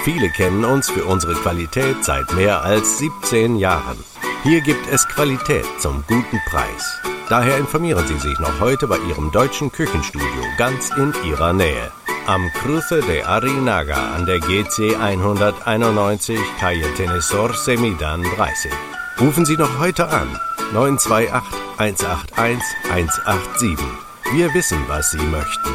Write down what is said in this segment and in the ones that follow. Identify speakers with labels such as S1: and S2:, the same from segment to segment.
S1: Viele kennen uns für unsere Qualität seit mehr als 17 Jahren. Hier gibt es Qualität zum guten Preis. Daher informieren Sie sich noch heute bei Ihrem deutschen Küchenstudio ganz in Ihrer Nähe. Am Cruce de Arinaga an der GC 191, Calle Tenesor Semidan 30. Rufen Sie noch heute an. 928 181 187. Wir wissen, was Sie möchten.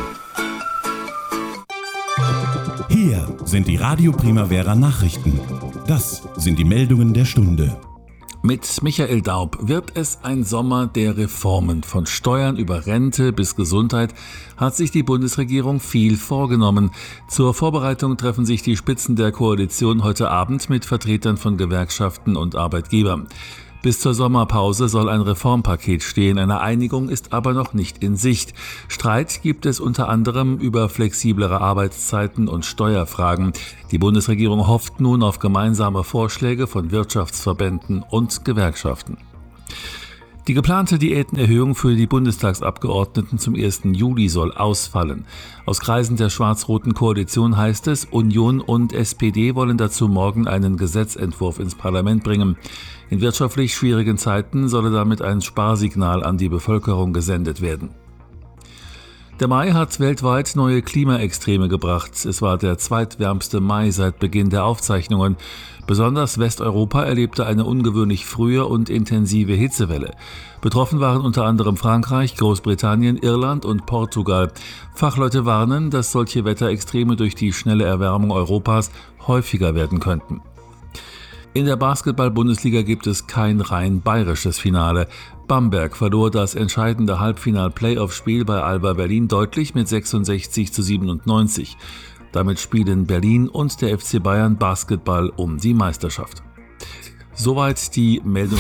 S2: Hier sind die Radio Primavera Nachrichten. Das sind die Meldungen der Stunde.
S3: Mit Michael Daub wird es ein Sommer der Reformen. Von Steuern über Rente bis Gesundheit hat sich die Bundesregierung viel vorgenommen. Zur Vorbereitung treffen sich die Spitzen der Koalition heute Abend mit Vertretern von Gewerkschaften und Arbeitgebern. Bis zur Sommerpause soll ein Reformpaket stehen. Eine Einigung ist aber noch nicht in Sicht. Streit gibt es unter anderem über flexiblere Arbeitszeiten und Steuerfragen. Die Bundesregierung hofft nun auf gemeinsame Vorschläge von Wirtschaftsverbänden und Gewerkschaften. Die geplante Diätenerhöhung für die Bundestagsabgeordneten zum 1. Juli soll ausfallen. Aus Kreisen der schwarz-roten Koalition heißt es, Union und SPD wollen dazu morgen einen Gesetzentwurf ins Parlament bringen. In wirtschaftlich schwierigen Zeiten solle damit ein Sparsignal an die Bevölkerung gesendet werden. Der Mai hat weltweit neue Klimaextreme gebracht. Es war der zweitwärmste Mai seit Beginn der Aufzeichnungen. Besonders Westeuropa erlebte eine ungewöhnlich frühe und intensive Hitzewelle. Betroffen waren unter anderem Frankreich, Großbritannien, Irland und Portugal. Fachleute warnen, dass solche Wetterextreme durch die schnelle Erwärmung Europas häufiger werden könnten. In der Basketball-Bundesliga gibt es kein rein bayerisches Finale. Bamberg verlor das entscheidende Halbfinal-Playoff-Spiel bei Alba Berlin deutlich mit 66:97. Damit spielen Berlin und der FC Bayern Basketball um die Meisterschaft. Soweit die Meldung.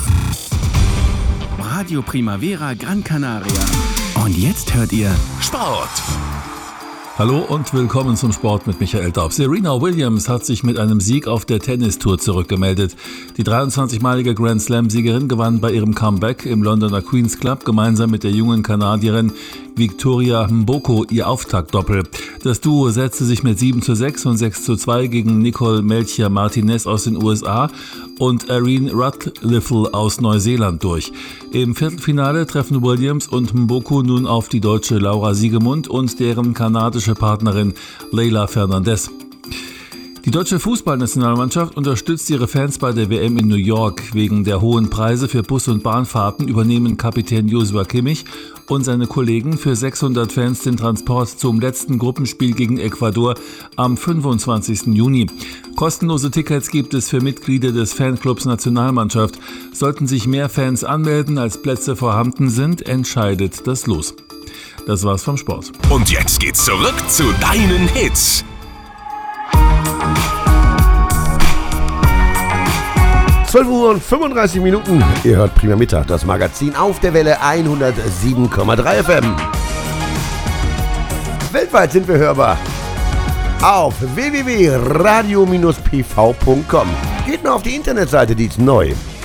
S2: Radio Primavera Gran Canaria. Und jetzt hört ihr
S3: Sport. Hallo und willkommen zum Sport mit Michael Daub. Serena Williams hat sich mit einem Sieg auf der Tennistour zurückgemeldet. Die 23-malige Grand Slam-Siegerin gewann bei ihrem Comeback im Londoner Queen's Club gemeinsam mit der jungen Kanadierin Victoria Mboko ihr Auftaktdoppel. Das Duo setzte sich mit 7:6 und 6:2 gegen Nicole Melchior Martinez aus den USA und Erin Radcliffe aus Neuseeland durch. Im Viertelfinale treffen Williams und Mboko nun auf die deutsche Laura Siegemund und deren kanadische Partnerin Leylah Fernandez. Die deutsche Fußballnationalmannschaft unterstützt ihre Fans bei der WM in New York. Wegen der hohen Preise für Bus- und Bahnfahrten übernehmen Kapitän Joshua Kimmich und seine Kollegen für 600 Fans den Transport zum letzten Gruppenspiel gegen Ecuador am 25. Juni. Kostenlose Tickets gibt es für Mitglieder des Fanclubs Nationalmannschaft. Sollten sich mehr Fans anmelden, als Plätze vorhanden sind, entscheidet das Los. Das war's vom Sport.
S1: Und jetzt geht's zurück zu deinen Hits.
S4: 12:35 Uhr. Ihr hört Prima Mittag, das Magazin auf der Welle 107,3 FM. Weltweit sind wir hörbar auf www.radio-pv.com. Geht nur auf die Internetseite, die ist neu.